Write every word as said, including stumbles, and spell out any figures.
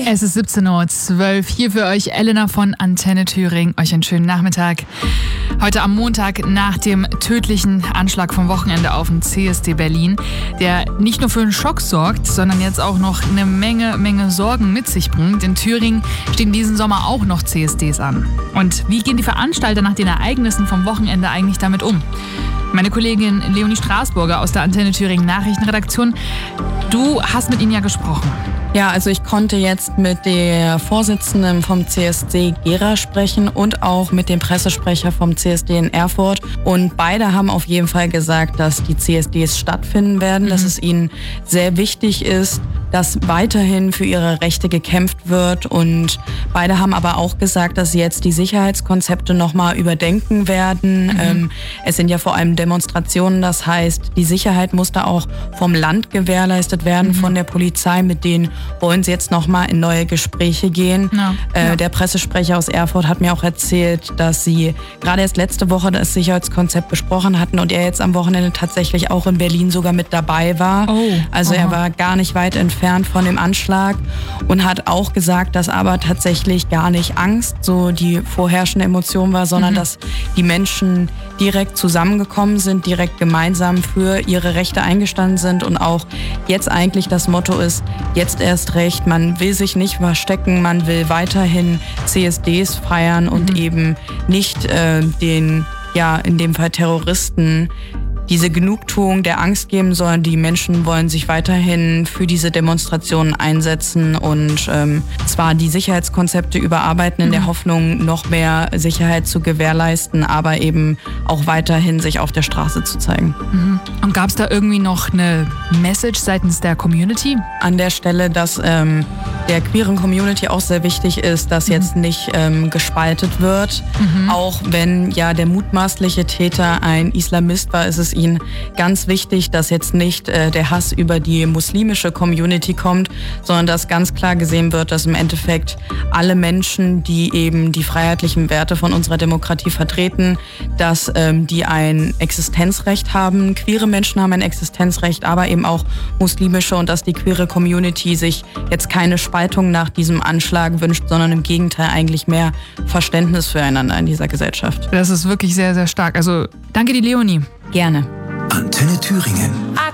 Es ist siebzehn Uhr zwölf. Hier für euch Elena von Antenne Thüringen. Euch einen schönen Nachmittag. Heute am Montag nach dem tödlichen Anschlag vom Wochenende auf den C S D Berlin, der nicht nur für einen Schock sorgt, sondern jetzt auch noch eine Menge, Menge Sorgen mit sich bringt. In Thüringen stehen diesen Sommer auch noch C S Ds an. Und wie gehen die Veranstalter nach den Ereignissen vom Wochenende eigentlich damit um? Meine Kollegin Leonie Straßburger aus der Antenne Thüringen Nachrichtenredaktion, du hast mit ihnen ja gesprochen. Ja, also ich konnte jetzt mit der Vorsitzenden vom C S D Gera sprechen und auch mit dem Pressesprecher vom C S D in Erfurt. Und beide haben auf jeden Fall gesagt, dass die C S Ds stattfinden werden, mhm. dass es ihnen sehr wichtig ist, dass weiterhin für ihre Rechte gekämpft wird. Und beide haben aber auch gesagt, dass sie jetzt die Sicherheitskonzepte nochmal überdenken werden. Mhm. Ähm, es sind ja vor allem Demonstrationen, das heißt, die Sicherheit muss da auch vom Land gewährleistet werden, mhm. von der Polizei, mit denen wollen sie jetzt nochmal in neue Gespräche gehen. Ja, äh, ja. Der Pressesprecher aus Erfurt hat mir auch erzählt, dass sie gerade erst letzte Woche das Sicherheitskonzept besprochen hatten und er jetzt am Wochenende tatsächlich auch in Berlin sogar mit dabei war. Oh, also aha. Er war gar nicht weit entfernt von dem Anschlag und hat auch gesagt, dass aber tatsächlich gar nicht Angst so die vorherrschende Emotion war, sondern mhm. dass die Menschen direkt zusammengekommen sind, direkt gemeinsam für ihre Rechte eingestanden sind und auch jetzt eigentlich das Motto ist, jetzt erst recht, man will sich nicht verstecken, man will weiterhin C S Ds feiern und mhm. eben nicht äh, den, ja, in dem Fall Terroristen diese Genugtuung der Angst geben, sondern die Menschen wollen sich weiterhin für diese Demonstrationen einsetzen und ähm, zwar die Sicherheitskonzepte überarbeiten in mhm. der Hoffnung, noch mehr Sicherheit zu gewährleisten, aber eben auch weiterhin sich auf der Straße zu zeigen. Mhm. Und gab es da irgendwie noch eine Message seitens der Community? An der Stelle, dass ähm, der queeren Community auch sehr wichtig ist, dass mhm. jetzt nicht ähm, gespaltet wird. Mhm. Auch wenn ja der mutmaßliche Täter ein Islamist war, ist es ihnen ganz wichtig, dass jetzt nicht äh, der Hass über die muslimische Community kommt, sondern dass ganz klar gesehen wird, dass im Endeffekt alle Menschen, die eben die freiheitlichen Werte von unserer Demokratie vertreten, dass ähm, die ein Existenzrecht haben. Queere Menschen haben ein Existenzrecht, aber eben auch muslimische und dass die queere Community sich jetzt keine Spaltung nach diesem Anschlag wünscht, sondern im Gegenteil eigentlich mehr Verständnis füreinander in dieser Gesellschaft. Das ist wirklich sehr, sehr stark. Also danke dir, Leonie. Gerne. Antenne Thüringen.